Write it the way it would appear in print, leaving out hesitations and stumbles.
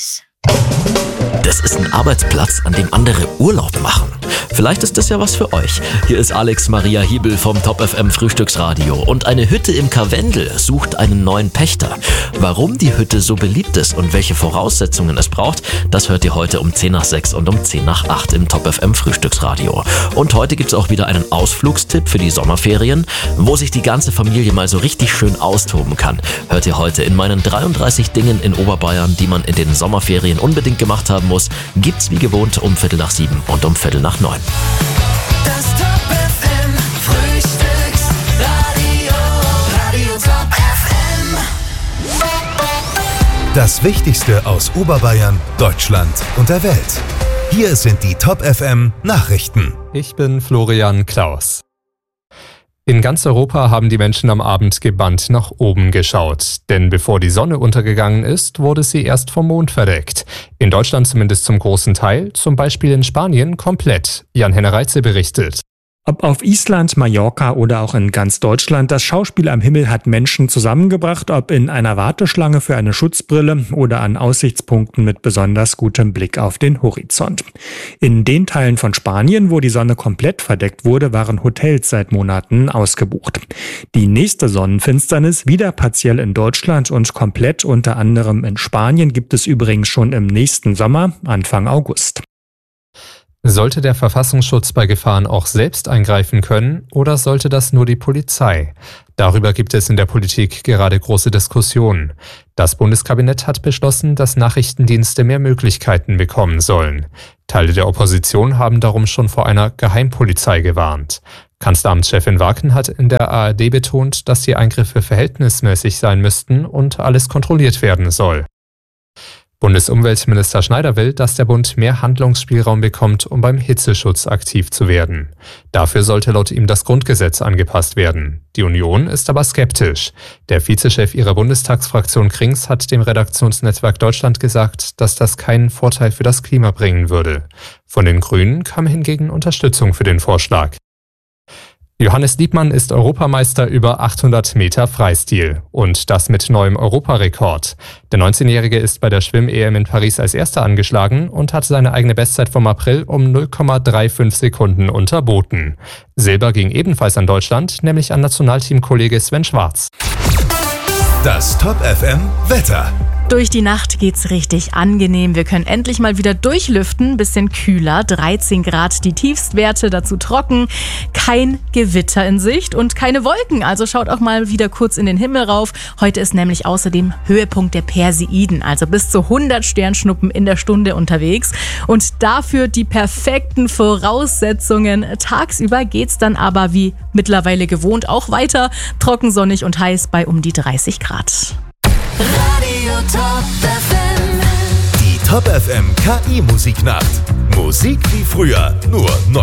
Homeoffice. Das ist ein Arbeitsplatz, an dem andere Urlaub machen. Vielleicht ist das ja was für euch. Hier ist Alex Maria Hiebel vom Top FM Frühstücksradio. Und eine Hütte im Karwendel sucht einen neuen Pächter. Warum die Hütte so beliebt ist und welche Voraussetzungen es braucht, das hört ihr heute um 10 nach 6 und um 10 nach 8 im Top FM Frühstücksradio. Und heute gibt's auch wieder einen Ausflugstipp für die Sommerferien, wo sich die ganze Familie mal so richtig schön austoben kann. Hört ihr heute in meinen 33 Dingen in Oberbayern, die man in den Sommerferien unbedingt gemacht haben muss, gibt's wie gewohnt um 6:45 und um 8:45. Das Top FM Frühstücksradio, Radio Top FM. Das Wichtigste aus Oberbayern, Deutschland und der Welt. Hier sind die Top FM Nachrichten. Ich bin Florian Klaus. In ganz Europa haben die Menschen am Abend gebannt nach oben geschaut. Denn bevor die Sonne untergegangen ist, wurde sie erst vom Mond verdeckt. In Deutschland zumindest zum großen Teil, zum Beispiel in Spanien komplett. Jan-Henner Reitze berichtet. Ob auf Island, Mallorca oder auch in ganz Deutschland, das Schauspiel am Himmel hat Menschen zusammengebracht, ob in einer Warteschlange für eine Schutzbrille oder an Aussichtspunkten mit besonders gutem Blick auf den Horizont. In den Teilen von Spanien, wo die Sonne komplett verdeckt wurde, waren Hotels seit Monaten ausgebucht. Die nächste Sonnenfinsternis wieder partiell in Deutschland und komplett unter anderem in Spanien gibt es übrigens schon im nächsten Sommer, Anfang August. Sollte der Verfassungsschutz bei Gefahren auch selbst eingreifen können oder sollte das nur die Polizei? Darüber gibt es in der Politik gerade große Diskussionen. Das Bundeskabinett hat beschlossen, dass Nachrichtendienste mehr Möglichkeiten bekommen sollen. Teile der Opposition haben darum schon vor einer Geheimpolizei gewarnt. Kanzleramtschefin Waken hat in der ARD betont, dass die Eingriffe verhältnismäßig sein müssten und alles kontrolliert werden soll. Bundesumweltminister Schneider will, dass der Bund mehr Handlungsspielraum bekommt, um beim Hitzeschutz aktiv zu werden. Dafür sollte laut ihm das Grundgesetz angepasst werden. Die Union ist aber skeptisch. Der Vizechef ihrer Bundestagsfraktion Krings hat dem Redaktionsnetzwerk Deutschland gesagt, dass das keinen Vorteil für das Klima bringen würde. Von den Grünen kam hingegen Unterstützung für den Vorschlag. Johannes Liebmann ist Europameister über 800 Meter Freistil und das mit neuem Europarekord. Der 19-Jährige ist bei der Schwimm-EM in Paris als Erster angeschlagen und hat seine eigene Bestzeit vom April um 0,35 Sekunden unterboten. Silber ging ebenfalls an Deutschland, nämlich an Nationalteamkollege Sven Schwarz. Das Top FM Wetter. Durch die Nacht geht's richtig angenehm. Wir können endlich mal wieder durchlüften. Bisschen kühler, 13 Grad die Tiefstwerte, dazu trocken. Kein Gewitter in Sicht und keine Wolken. Also schaut auch mal wieder kurz in den Himmel rauf. Heute ist nämlich außerdem Höhepunkt der Perseiden. Also bis zu 100 Sternschnuppen in der Stunde unterwegs. Und dafür die perfekten Voraussetzungen. Tagsüber geht's dann aber wie mittlerweile gewohnt auch weiter. Trocken, sonnig und heiß bei um die 30 Grad. Radio Top FM. Die Top FM KI Musiknacht. Musik wie früher, nur neu